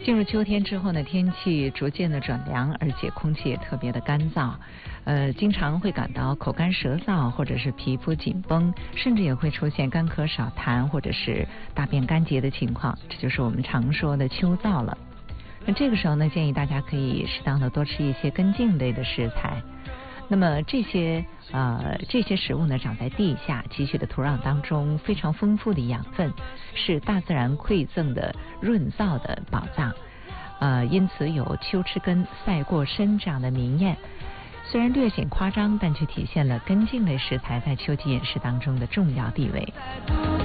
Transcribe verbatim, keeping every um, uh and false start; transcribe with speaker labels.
Speaker 1: 进入秋天之后呢，天气逐渐的转凉，而且空气也特别的干燥，呃，经常会感到口干舌燥，或者是皮肤紧绷，甚至也会出现干咳少痰或者是大便干结的情况，这就是我们常说的秋燥了。那这个时候呢，建议大家可以适当的多吃一些根茎类的食材。那么这些呃这些食物呢，长在地下汲取的土壤当中，非常丰富的养分，是大自然馈赠的润燥的宝藏。呃，因此有秋吃根赛过参这样的名谚。虽然略显夸张，但却体现了根茎类食材在秋季饮食当中的重要地位。